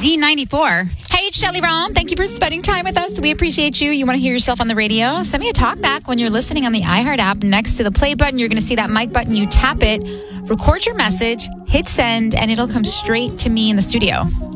Z94. Hey, it's Shelly Rom. Thank you for spending time with us. We appreciate you. You want to hear yourself on the radio? Send me a talk back when you're listening on the iHeart app. Next to the play button, you're going to see that mic button. You tap it, record your message, hit send, and it'll come straight to me in the studio.